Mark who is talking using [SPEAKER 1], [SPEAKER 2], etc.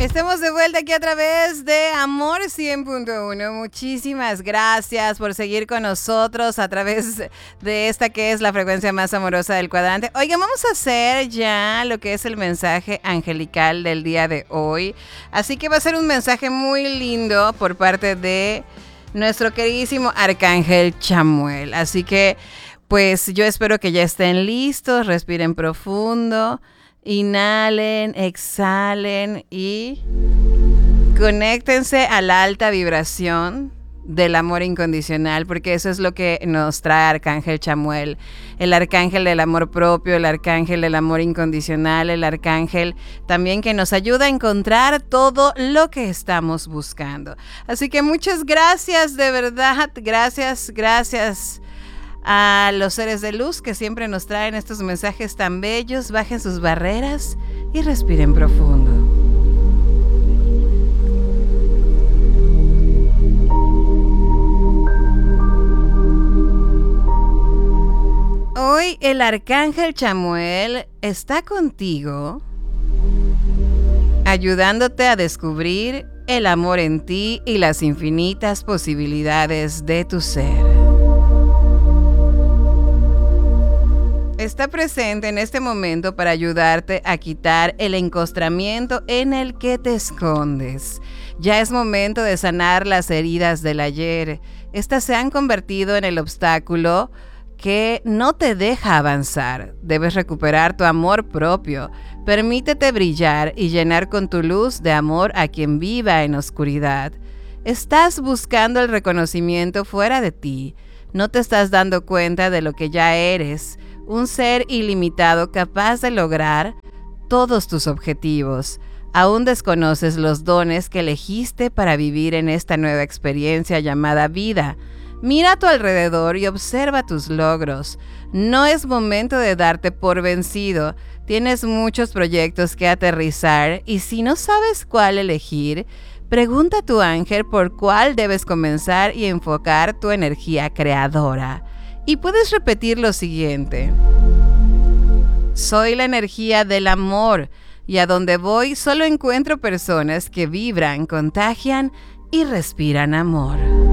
[SPEAKER 1] Estamos de vuelta aquí a través de Amor 100.1. Muchísimas gracias por seguir con nosotros a través de esta que es la frecuencia más amorosa del cuadrante. Oigan, vamos a hacer ya lo que es el mensaje angelical del día de hoy. Así que va a ser un mensaje muy lindo por parte de nuestro queridísimo Arcángel Chamuel. Así que, pues yo espero que ya estén listos, respiren profundo. Inhalen, exhalen y conéctense a la alta vibración del amor incondicional, porque eso es lo que nos trae Arcángel Chamuel, el arcángel del amor propio, el arcángel del amor incondicional, el arcángel también que nos ayuda a encontrar todo lo que estamos buscando. Así que muchas gracias, de verdad, gracias a los seres de luz que siempre nos traen estos mensajes tan bellos. Bajen sus barreras y respiren profundo. Hoy el Arcángel Chamuel está contigo, ayudándote a descubrir el amor en ti y las infinitas posibilidades de tu ser. Está presente en este momento para ayudarte a quitar el encostramiento en el que te escondes. Ya es momento de sanar las heridas del ayer. Estas se han convertido en el obstáculo que no te deja avanzar. Debes recuperar tu amor propio. Permítete brillar y llenar con tu luz de amor a quien viva en oscuridad. Estás buscando el reconocimiento fuera de ti. No te estás dando cuenta de lo que ya eres. Un ser ilimitado capaz de lograr todos tus objetivos. Aún desconoces los dones que elegiste para vivir en esta nueva experiencia llamada vida. Mira a tu alrededor y observa tus logros. No es momento de darte por vencido. Tienes muchos proyectos que aterrizar y si no sabes cuál elegir, pregunta a tu ángel por cuál debes comenzar y enfocar tu energía creadora. Y puedes repetir lo siguiente: soy la energía del amor y a donde voy solo encuentro personas que vibran, contagian y respiran amor.